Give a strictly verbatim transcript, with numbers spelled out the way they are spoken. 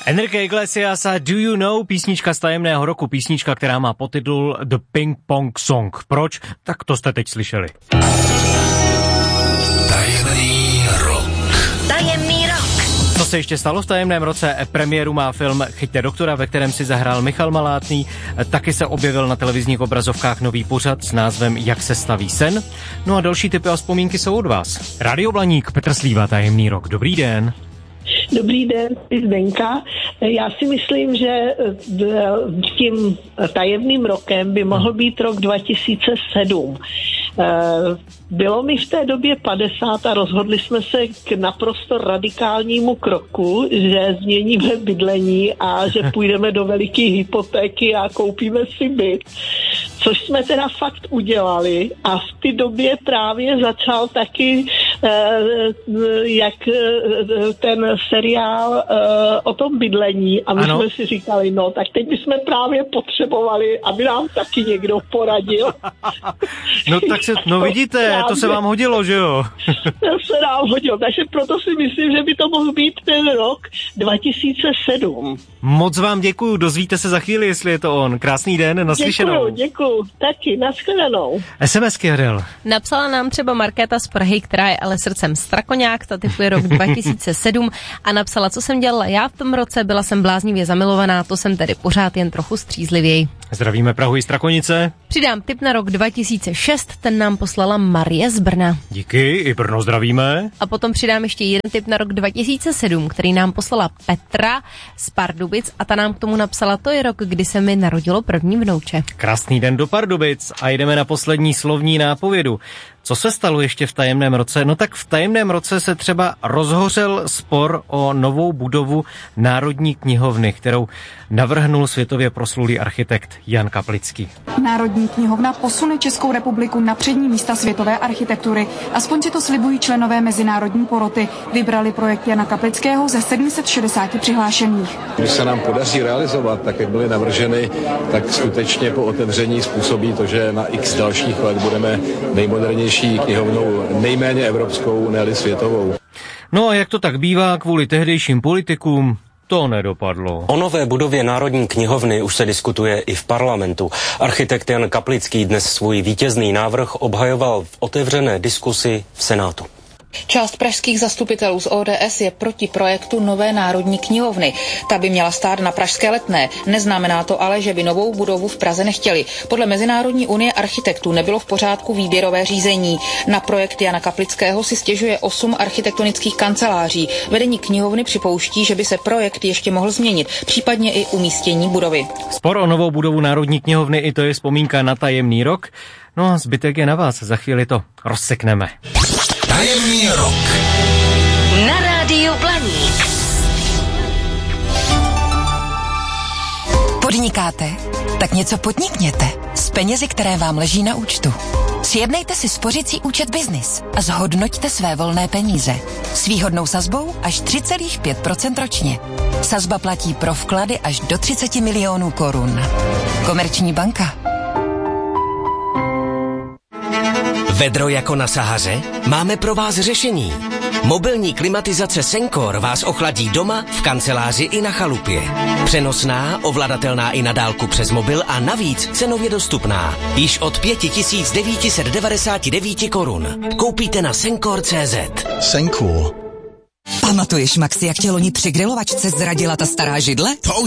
Enrique Iglesias a Do You Know, písnička z tajemného roku, písnička, která má podtitul The Ping Pong Song. Proč? Tak to jste teď slyšeli. Tajemný rok. Tajemný rok. Co se ještě stalo v tajemném roce? Premiéru má film Chyťte doktora, ve kterém si zahrál Michal Malátný. Taky se objevil na televizních obrazovkách nový pořad s názvem Jak se staví sen. No a další tipy a vzpomínky jsou od vás. Radio Blaník, Petr Slíva, tajemný rok. Dobrý den. Dobrý den, Zdenka. Já si myslím, že tím tajemným rokem by mohl být rok dva tisíce sedm. Bylo mi v té době padesát a rozhodli jsme se k naprosto radikálnímu kroku, že změníme bydlení a že půjdeme do veliké hypotéky a koupíme si byt. Což jsme teda fakt udělali a v té době právě začal taky jak ten seriál o tom bydlení a my ano. jsme si říkali, no tak teď bychom právě potřebovali, aby nám taky někdo poradil. No tak se, no vidíte, to se vám hodilo, že jo? To se nám hodilo, takže proto si myslím, že by to mohl být ten rok dva tisíce sedm. Moc vám děkuju, dozvíte se za chvíli, jestli je to on. Krásný den, naslyšenou. Děkuju, děkuju, taky, nashledanou. SMSky, Adel. Napsala nám třeba Markéta z Prahy, která je ale srdcem strakoňák, ta typuje rok dva tisíce sedm a napsala, co jsem dělala já v tom roce, byla jsem bláznivě zamilovaná, to jsem tedy pořád jen trochu střízlivěji. Zdravíme Prahu i Strakonice. Přidám tip na rok dva tisíce šest, ten nám poslala Marie z Brna. Díky, i Brno zdravíme. A potom přidám ještě jeden tip na rok dva tisíce sedm, který nám poslala Petra z Pardubic a ta nám k tomu napsala, to je rok, kdy se mi narodilo první vnouče. Krásný den do Pardubic a jdeme na poslední slovní nápovědu. Co se stalo ještě v tajemném roce? No tak v tajemném roce se třeba rozhořel spor o novou budovu Národní knihovny, kterou navrhnul světově proslulý architekt Jan Kaplický. Národní knihovna posune Českou republiku na přední místa světové architektury. Aspoň si to slibují členové mezinárodní poroty. Vybrali projekt Jana Kaplického ze sedm set šedesát přihlášených. Když se nám podaří realizovat, tak jak byly navrženy, tak skutečně po otevření způsobí to, že na x dalších let budeme nejmodernější knihovnou, nejméně evropskou, ne-li světovou. No a jak to tak bývá, kvůli tehdejším politikům to nedopadlo. O nové budově Národní knihovny už se diskutuje i v parlamentu. Architekt Jan Kaplický dnes svůj vítězný návrh obhajoval v otevřené diskusi v Senátu. Část pražských zastupitelů z O D S je proti projektu nové Národní knihovny. Ta by měla stát na pražské Letné. Neznamená to ale, že by novou budovu v Praze nechtěli. Podle Mezinárodní unie architektů nebylo v pořádku výběrové řízení. Na projekt Jana Kaplického si stěžuje osm architektonických kanceláří. Vedení knihovny připouští, že by se projekt ještě mohl změnit, případně i umístění budovy. Spor o novou budovu Národní knihovny, i to je vzpomínka na tajemný rok. No a zbytek je na vás, za chvíli to rozsekneme. Tajemný rok. Na rádiu Blaník. Podnikáte? Tak něco podnikněte s penězi, které vám leží na účtu. Sjednejte si spořicí účet Business a zhodnoťte své volné peníze. S výhodnou sazbou až tři celá pět procenta ročně. Sazba platí pro vklady až do třicet milionů korun. Komerční banka. Vedro jako na Sahaře? Máme pro vás řešení. Mobilní klimatizace Sencor vás ochladí doma, v kanceláři i na chalupě. Přenosná, ovladatelná i na dálku přes mobil a navíc cenově dostupná. Již od pět tisíc devět set devadesát devět korun. Koupíte na sencor tečka cé zet. Sencor. Pamatuješ, Maxi, jak tě loni při grilovačce zradila ta stará židle? To